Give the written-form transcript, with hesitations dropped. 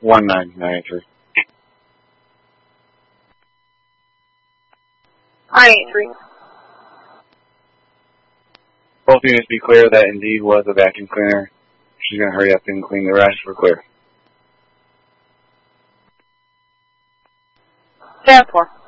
1993. 983. Both units be clear that indeed was a vacuum cleaner. She's going to hurry up and clean the rest. We're clear. 10-4.